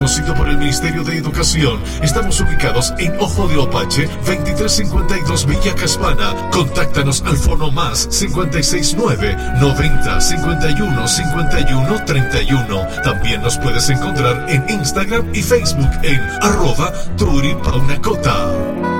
Conocido por el Ministerio de Educación. Estamos ubicados en Ojo de Opache, 2352 Villa Caspana. Contáctanos al fono más 569 90 51 51 31. También nos puedes encontrar en Instagram y Facebook en @TuripaunaCota.